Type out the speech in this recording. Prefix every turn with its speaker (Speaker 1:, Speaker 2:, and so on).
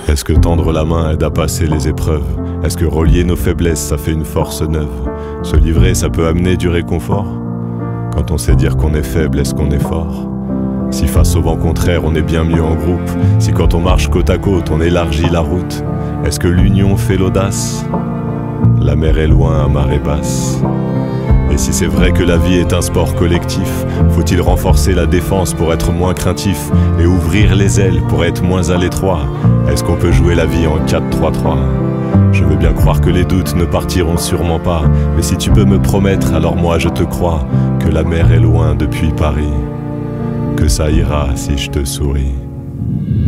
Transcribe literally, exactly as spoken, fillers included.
Speaker 1: Est-ce que tendre la main aide à passer les épreuves? Est-ce que relier nos faiblesses, ça fait une force neuve? Se livrer, ça peut amener du réconfort? Quand on sait dire qu'on est faible, est-ce qu'on est fort? Si face au vent contraire, on est bien mieux en groupe? Si quand on marche côte à côte, on élargit la route? Est-ce que l'union fait l'audace? La mer est loin à marée basse. Et si c'est vrai que la vie est un sport collectif, faut-il renforcer la défense pour être moins craintif et ouvrir les ailes pour être moins à l'étroit? Est-ce qu'on peut jouer la vie en quatre trois trois? Je veux bien croire que les doutes ne partiront sûrement pas, mais si tu peux me promettre, alors moi je te crois que la mer est loin depuis Paris, que ça ira si je te souris.